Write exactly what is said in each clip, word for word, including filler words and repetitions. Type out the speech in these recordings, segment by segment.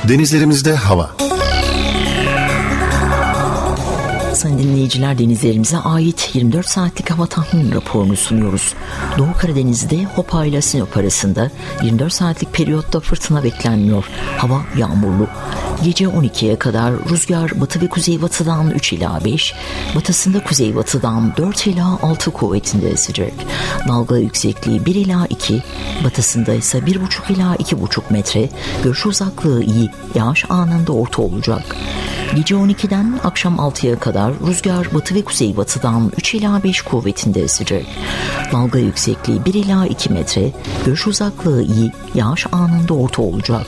Denizlerimizde hava. Sayın dinleyiciler, denizlerimize ait yirmi dört saatlik hava tahmin raporunu sunuyoruz. Doğu Karadeniz'de Hopa ile Sinop arasında yirmi dört saatlik periyotta fırtına beklenmiyor. Hava yağmurlu. Gece on ikiye kadar rüzgar batı ve kuzeybatıdan üç ila beş, batısında kuzeybatıdan dört ila altı kuvvetinde esecek. Dalga yüksekliği bir ila iki, batısında ise bir buçuk ila iki buçuk metre, görüş uzaklığı iyi, yağış anında orta olacak. Gece on ikiden akşam altıya kadar rüzgar batı ve kuzeybatıdan üç ila beş kuvvetinde esecek. Dalga yüksekliği bir ila iki metre, görüş uzaklığı iyi, yağış anında orta olacak.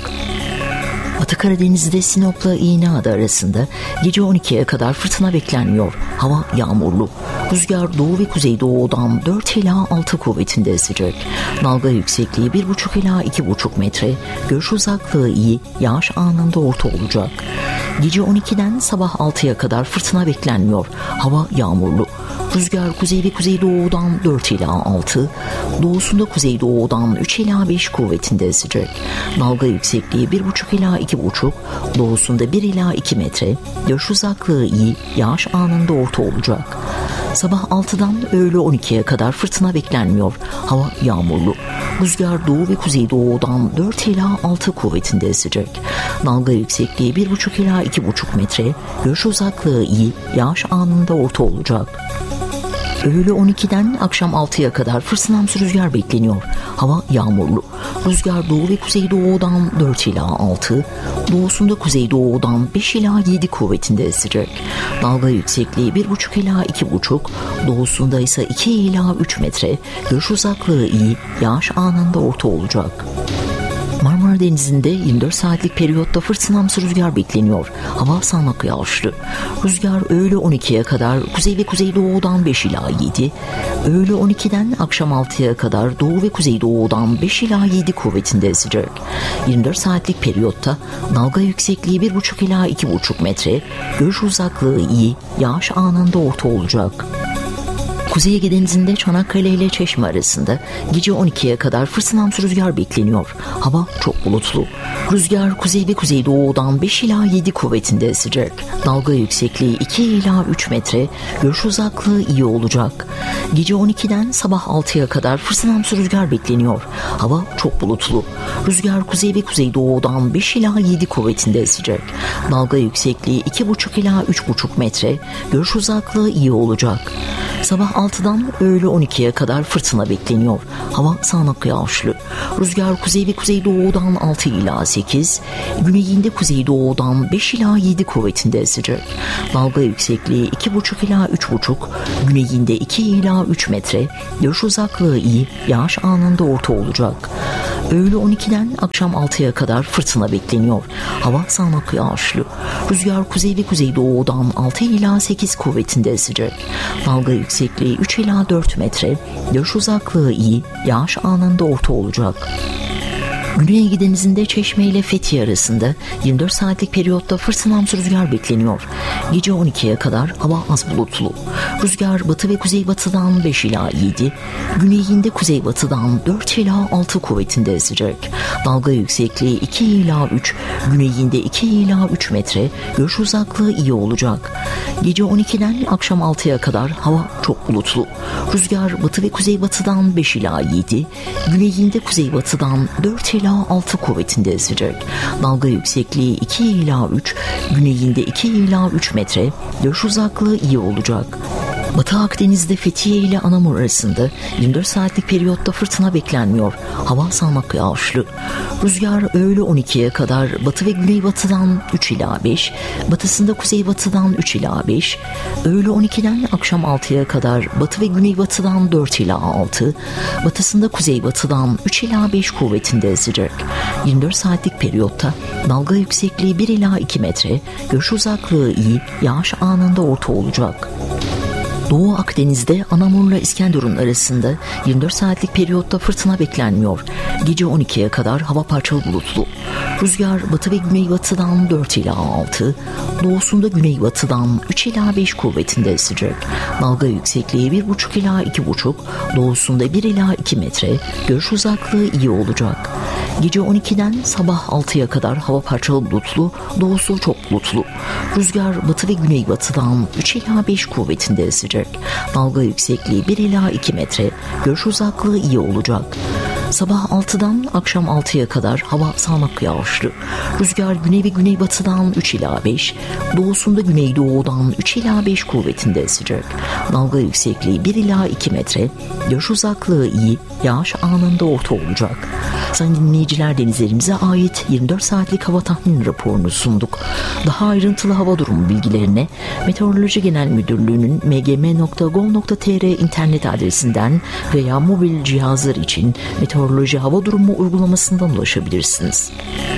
Batı Karadeniz'de Sinop'la İğneada arasında gece on ikiye kadar fırtına beklenmiyor. Hava yağmurlu. Rüzgar doğu ve kuzeydoğudan dört ila altı kuvvetinde esecek. Dalga yüksekliği bir buçuk ila iki buçuk metre, görüş uzaklığı iyi, yağış anında orta olacak. Gece on ikiden sabah altıya kadar fırtına beklenmiyor. Hava yağmurlu. Rüzgar kuzey ve kuzeydoğudan dört ila altı, doğusunda kuzeydoğudan üç ila beş kuvvetinde esecek. Dalga yüksekliği bir buçuk ila iki buçuk, doğusunda bir ila iki metre, görüş uzaklığı iyi, yağış anında orta olacak. Sabah altıdan öğle on ikiye kadar fırtına beklenmiyor. Hava yağmurlu. Rüzgar doğu ve kuzeydoğudan dört ila altı kuvvetinde esecek. Dalga yüksekliği bir buçuk ila iki buçuk metre, görüş uzaklığı iyi, yağış anında orta olacak. Öğle on ikiden akşam altıya kadar fırtınamsı rüzgar bekleniyor. Hava yağmurlu. Rüzgar doğu ve kuzeydoğudan dört ila altı, doğusunda kuzeydoğudan beş ila yedi kuvvetinde esecek. Dalga yüksekliği bir buçuk ila iki buçuk, doğusunda ise iki ila üç metre, görüş uzaklığı iyi, yağış anında orta olacak. Marmara Denizi'nde yirmi dört saatlik periyotta fırtınamsı rüzgar bekleniyor. Hava sağanak yağışlı. Rüzgar öğle on ikiye kadar kuzey ve kuzeydoğudan beş ila yedi, öğle on ikiden akşam altıya kadar doğu ve kuzeydoğudan beş ila yedi kuvvetinde esecek. yirmi dört saatlik periyotta dalga yüksekliği bir buçuk ila iki buçuk metre, görüş uzaklığı iyi, yağış anında orta olacak. Kuzey Ege Denizi'nde Çanakkale ile Çeşme arasında gece on ikiye kadar fırtınamsı rüzgar bekleniyor. Hava çok bulutlu. Rüzgar kuzey ve kuzeydoğudan beş ila yedi kuvvetinde esecek. Dalga yüksekliği iki ila üç metre, görüş uzaklığı iyi olacak. Gece on ikiden sabah altıya kadar fırtınamsı rüzgar bekleniyor. Hava çok bulutlu. Rüzgar kuzey ve kuzeydoğudan beş ila yedi kuvvetinde esecek. Dalga yüksekliği iki buçuk ila üç buçuk metre, görüş uzaklığı iyi olacak. Sabah altıdan öğle on ikiye kadar fırtına bekleniyor. Hava sağanak yağışlı. Rüzgar kuzey ve kuzeydoğudan altı ila sekiz, güneyinde kuzeydoğudan beş ila yedi kuvvetinde esecek. Dalga yüksekliği iki buçuk ila üç buçuk, güneyinde iki ila üç metre, görüş uzaklığı iyi, yağış anında orta olacak. Öğle on ikiden akşam altıya kadar fırtına bekleniyor. Hava sağanak yağışlı. Rüzgar kuzey ve kuzeydoğudan altı ila sekiz kuvvetinde esecek. Dalga yüksekliği üç ila dört metre, görüş uzaklığı iyi, yağış anında orta olacak. Güney Ege Denizi'nde Çeşme ile Fethiye arasında yirmi dört saatlik periyotta fırtınamsı rüzgar bekleniyor. Gece on ikiye kadar hava az bulutlu. Rüzgar batı ve kuzeybatıdan beş ila yedi, güneyinde kuzeybatıdan dört ila altı kuvvetinde esecek. Dalga yüksekliği iki ila üç, güneyinde iki ila üç metre, görüş uzaklığı iyi olacak. Gece on ikiden akşam altıya kadar hava çok bulutlu. Rüzgar batı ve kuzeybatıdan beş ila yedi, güneyinde kuzeybatıdan dört ila altı kuvvetinde esecek. Dalga yüksekliği iki ila üç, güneyinde iki ila üç metre, görüş uzaklığı iyi olacak. Batı Akdeniz'de Fethiye ile Anamur arasında yirmi dört saatlik periyotta fırtına beklenmiyor. Hava sağanak yağışlı. Rüzgar öğle on ikiye kadar batı ve güneybatıdan üç ila beş, batısında kuzeybatıdan üç ila beş, öğle on ikiden akşam altıya kadar batı ve güneybatıdan dört ila altı, batısında kuzeybatıdan üç ila beş kuvvetinde esecek. yirmi dört saatlik periyotta dalga yüksekliği bir ila iki metre, görüş uzaklığı iyi, yağış anında orta olacak. Doğu Akdeniz'de Anamur'la İskenderun arasında yirmi dört saatlik periyotta fırtına beklenmiyor. Gece on ikiye kadar hava parçalı bulutlu. Rüzgar batı ve güneybatıdan dört ila altı, doğusunda güneybatıdan üç ila beş kuvvetinde esecek. Dalga yüksekliği bir buçuk ila iki buçuk, doğusunda bir ila iki metre, görüş uzaklığı iyi olacak. Gece on ikiden sabah altıya kadar hava parçalı bulutlu, doğusu çok bulutlu. Rüzgar batı ve güneybatıdan üç ila beş kuvvetinde esecek. Dalga yüksekliği bir ila iki metre, görüş uzaklığı iyi olacak. Sabah altıdan akşam altıya kadar hava sağanak yağışlı. Rüzgar güney ve güneybatıdan üç ila beş, doğusunda güneydoğudan üç ila beş kuvvetinde esecek. Dalga yüksekliği bir ila iki metre, görüş uzaklığı iyi, yağış anında orta olacak. Sayın dinleyiciler, denizlerimize ait yirmi dört saatlik hava tahmini raporunu sunduk. Daha ayrıntılı hava durumu bilgilerine Meteoroloji Genel Müdürlüğü'nün m g m nokta gov nokta t r internet adresinden veya mobil cihazlar için Meteoroloji Hava Durumu uygulamasından ulaşabilirsiniz.